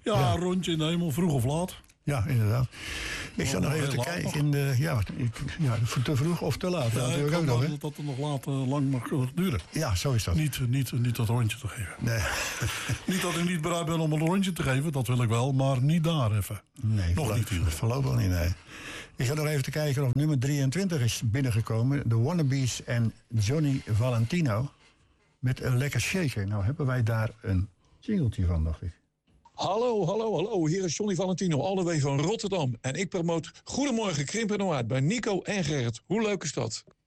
Ja, een rondje in de hemel, vroeg of laat. Ja, inderdaad. Ik zat nog even te laat kijken in de... Ja, te vroeg of te laat. Ja, Dat natuurlijk ook nog, hè? dat het nog lang mag duren. Ja, zo is dat. Niet dat rondje te geven. Nee. Niet dat ik niet bereid ben om een rondje te geven, dat wil ik wel, maar niet daar even. Nee, nog niet. Voorlopig niet, nee. Ik zat nog even te kijken of nummer 23 is binnengekomen. De Wannabes en Johnny Valentino. Met een lekker shaker. Nou hebben wij daar een singeltje van, dacht ik. Hallo. Hier is Johnny Valentino, all the way van Rotterdam. En ik promoot Goedemorgen Krimpen Noord bij Nico en Gerrit. Hoe leuk is dat?